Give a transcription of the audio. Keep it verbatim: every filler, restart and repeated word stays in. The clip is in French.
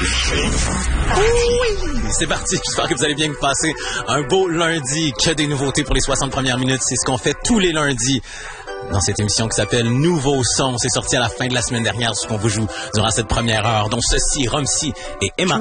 Oui, c'est parti. J'espère que vous allez bien vous passer un beau lundi. Que des nouveautés pour les soixante premières minutes. C'est ce qu'on fait tous les lundis dans cette émission qui s'appelle Nouveau Son. C'est sorti à la fin de la semaine dernière, ce qu'on vous joue durant cette première heure. Donc ceci, Romsey et Emma.